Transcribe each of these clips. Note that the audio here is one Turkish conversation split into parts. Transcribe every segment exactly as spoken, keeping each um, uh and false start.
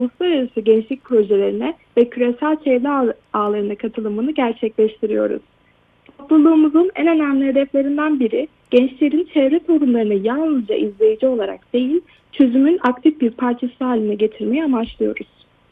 uluslararası gençlik projelerine ve küresel çevre ağ- ağlarına katılımını gerçekleştiriyoruz. Topluluğumuzun en önemli hedeflerinden biri, gençlerin çevre sorunlarını yalnızca izleyici olarak değil, çözümün aktif bir parçası haline getirmeyi amaçlıyoruz.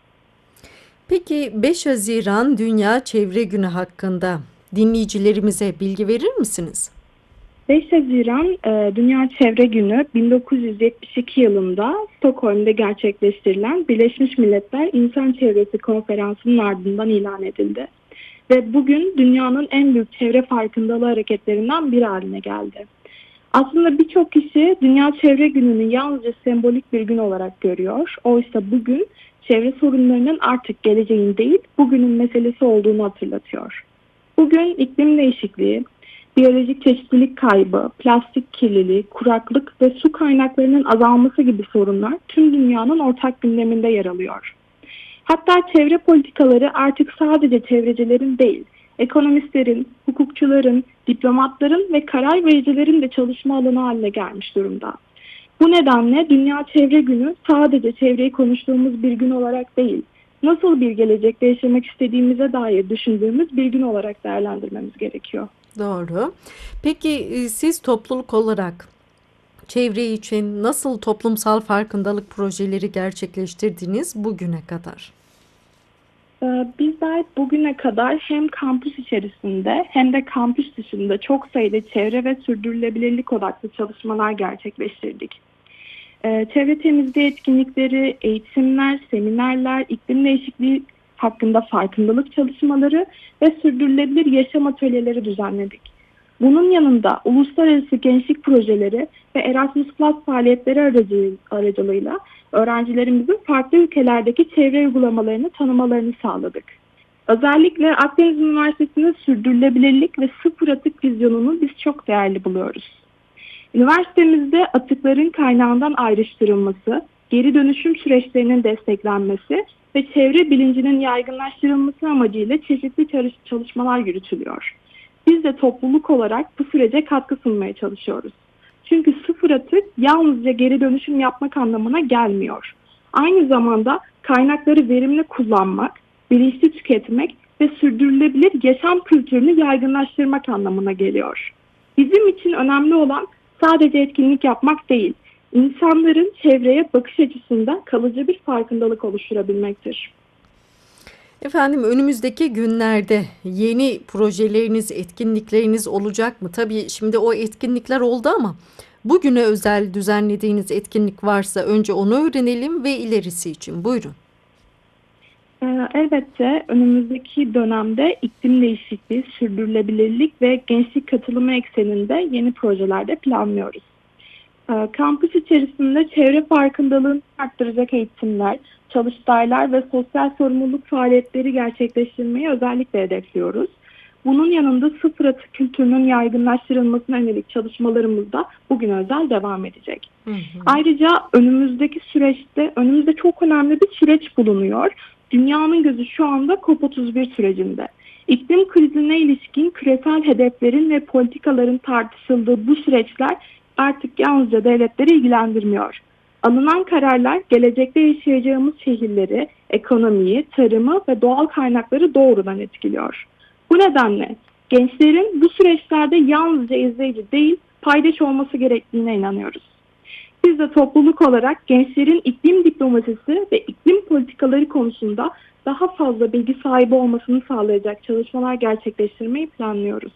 Peki beş Haziran Dünya Çevre Günü hakkında dinleyicilerimize bilgi verir misiniz? beş Haziran e, Dünya Çevre Günü bin dokuz yüz yetmiş iki yılında Stockholm'de gerçekleştirilen Birleşmiş Milletler İnsan Çevresi Konferansı'nın ardından ilan edildi. Ve bugün dünyanın en büyük çevre farkındalığı hareketlerinden biri haline geldi. Aslında birçok kişi Dünya Çevre Günü'nü yalnızca sembolik bir gün olarak görüyor. Oysa bugün çevre sorunlarının artık geleceğin değil, bugünün meselesi olduğunu hatırlatıyor. Bugün iklim değişikliği, biyolojik çeşitlilik kaybı, plastik kirliliği, kuraklık ve su kaynaklarının azalması gibi sorunlar tüm dünyanın ortak gündeminde yer alıyor. Hatta çevre politikaları artık sadece çevrecilerin değil, ekonomistlerin, hukukçuların, diplomatların ve karar vericilerin de çalışma alanı haline gelmiş durumda. Bu nedenle Dünya Çevre Günü sadece çevreyi konuştuğumuz bir gün olarak değil, nasıl bir gelecekte yaşamak istediğimize dair düşündüğümüz bir gün olarak değerlendirmemiz gerekiyor. Doğru. Peki e, siz topluluk olarak çevre için nasıl toplumsal farkındalık projeleri gerçekleştirdiniz bugüne kadar? Ee, Bizler bugüne kadar hem kampüs içerisinde hem de kampüs dışında çok sayıda çevre ve sürdürülebilirlik odaklı çalışmalar gerçekleştirdik. Ee, Çevre temizliği etkinlikleri, eğitimler, seminerler, iklim değişikliği hakkında farkındalık çalışmaları ve sürdürülebilir yaşam atölyeleri düzenledik. Bunun yanında uluslararası gençlik projeleri ve Erasmus Plus faaliyetleri aracı, aracılığıyla öğrencilerimizin farklı ülkelerdeki çevre uygulamalarını tanımalarını sağladık. Özellikle Akdeniz Üniversitesi'nin sürdürülebilirlik ve sıfır atık vizyonunu biz çok değerli buluyoruz. Üniversitemizde atıkların kaynağından ayrıştırılması, geri dönüşüm süreçlerinin desteklenmesi ve çevre bilincinin yaygınlaştırılması amacıyla çeşitli çalışmalar yürütülüyor. Biz de topluluk olarak bu sürece katkı sunmaya çalışıyoruz. Çünkü sıfır atık yalnızca geri dönüşüm yapmak anlamına gelmiyor. Aynı zamanda kaynakları verimli kullanmak, bilinçli tüketmek ve sürdürülebilir yaşam kültürünü yaygınlaştırmak anlamına geliyor. Bizim için önemli olan sadece etkinlik yapmak değil, insanların çevreye bakış açısında kalıcı bir farkındalık oluşturabilmektir. Efendim önümüzdeki günlerde yeni projeleriniz, etkinlikleriniz olacak mı? Tabii şimdi o etkinlikler oldu ama bugüne özel düzenlediğiniz etkinlik varsa önce onu öğrenelim ve ilerisi için. Buyurun. Ee, Elbette önümüzdeki dönemde iklim değişikliği, sürdürülebilirlik ve gençlik katılımı ekseninde yeni projeler de planlıyoruz. Ee, Kampüs içerisinde çevre farkındalığını arttıracak eğitimler, çalıştaylar ve sosyal sorumluluk faaliyetleri gerçekleştirmeyi özellikle hedefliyoruz. Bunun yanında sıfır atık kültürünün yaygınlaştırılmasına yönelik çalışmalarımız da bugün özel devam edecek. Hı hı. Ayrıca önümüzdeki süreçte, önümüzde çok önemli bir süreç bulunuyor. Dünyanın gözü şu anda COP otuz bir sürecinde. İklim krizine ilişkin küresel hedeflerin ve politikaların tartışıldığı bu süreçler artık yalnızca devletleri ilgilendirmiyor. Alınan kararlar gelecekte yaşayacağımız şehirleri, ekonomiyi, tarımı ve doğal kaynakları doğrudan etkiliyor. Bu nedenle gençlerin bu süreçlerde yalnızca izleyici değil, paydaş olması gerektiğine inanıyoruz. Biz de topluluk olarak gençlerin iklim diplomasisi ve iklim politikaları konusunda daha fazla bilgi sahibi olmasını sağlayacak çalışmalar gerçekleştirmeyi planlıyoruz.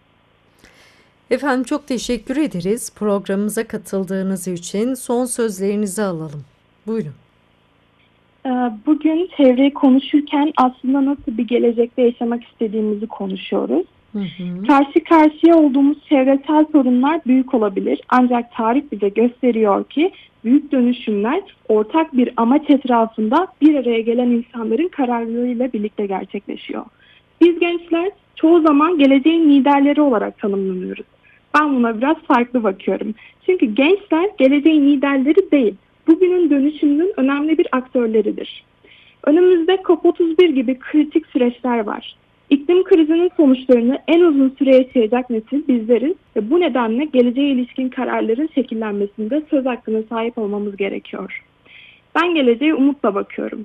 Efendim çok teşekkür ederiz programımıza katıldığınız için. Son sözlerinizi alalım. Buyurun. Ee, Bugün çevreyi konuşurken aslında nasıl bir gelecekte yaşamak istediğimizi konuşuyoruz. Hı hı. Karşı karşıya olduğumuz çevresel sorunlar büyük olabilir. Ancak tarih bize gösteriyor ki büyük dönüşümler ortak bir amaç etrafında bir araya gelen insanların kararlılığıyla birlikte gerçekleşiyor. Biz gençler çoğu zaman geleceğin liderleri olarak tanımlanıyoruz. Ben buna biraz farklı bakıyorum. Çünkü gençler geleceğin liderleri değil, bugünün dönüşümünün önemli bir aktörleridir. Önümüzde COP otuz bir gibi kritik süreçler var. İklim krizinin sonuçlarını en uzun süre yaşayacak nesil bizleriz ve bu nedenle geleceğe ilişkin kararların şekillenmesinde söz hakkına sahip olmamız gerekiyor. Ben geleceğe umutla bakıyorum.